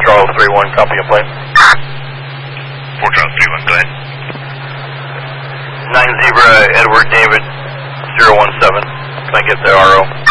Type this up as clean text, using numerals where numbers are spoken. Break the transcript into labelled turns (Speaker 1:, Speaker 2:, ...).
Speaker 1: Charles 3-1, copy and plane.
Speaker 2: 4 Charles 3-1, go ahead.
Speaker 1: 9 Zebra, Edward David, 017. Can I get the RO?